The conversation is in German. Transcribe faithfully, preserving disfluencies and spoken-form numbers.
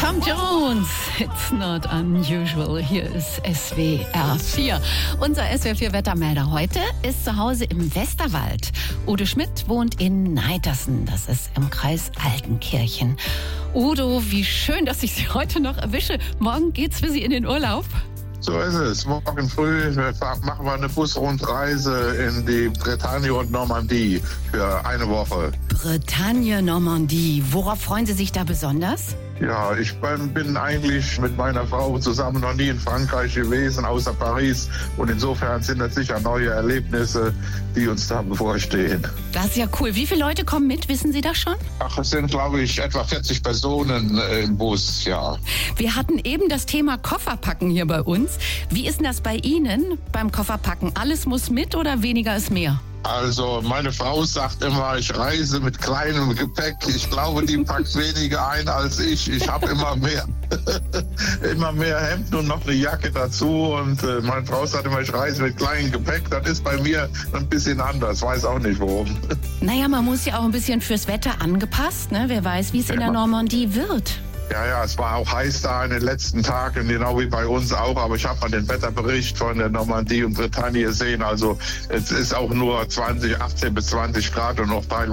Tom Jones, it's not unusual. Hier ist S W R vier. Unser S W R vier Wettermelder heute ist zu Hause im Westerwald. Udo Schmidt wohnt in Neitersen, das ist im Kreis Altenkirchen. Udo, wie schön, dass ich Sie heute noch erwische. Morgen geht's für Sie in den Urlaub. So ist es. Morgen früh machen wir eine Busrundreise in die Bretagne und Normandie für eine Woche. Bretagne, Normandie. Worauf freuen Sie sich da besonders? Ja, ich bin eigentlich mit meiner Frau zusammen noch nie in Frankreich gewesen, außer Paris. Und insofern sind das sicher neue Erlebnisse, die uns da bevorstehen. Das ist ja cool. Wie viele Leute kommen mit? Wissen Sie das schon? Ach, es sind, glaube ich, etwa vierzig Personen im Bus, ja. Wir hatten eben das Thema Kofferpacken hier bei uns. Wie ist denn das bei Ihnen beim Kofferpacken? Alles muss mit oder weniger ist mehr? Also meine Frau sagt immer, ich reise mit kleinem Gepäck. Ich glaube, die packt weniger ein als ich. Ich habe immer mehr. immer mehr Hemden und noch eine Jacke dazu. Und äh, meine Frau sagt immer, ich reise mit kleinem Gepäck. Das ist bei mir ein bisschen anders. Weiß auch nicht warum. Naja, man muss ja auch ein bisschen fürs Wetter angepasst. Ne? Wer weiß, wie es in der Normandie wird. Ja, ja, es war auch heiß da in den letzten Tagen, genau wie bei uns auch. Aber ich habe mal den Wetterbericht von der Normandie und Bretagne gesehen. Also es ist auch nur zwanzig, achtzehn bis zwanzig Grad und noch teilweise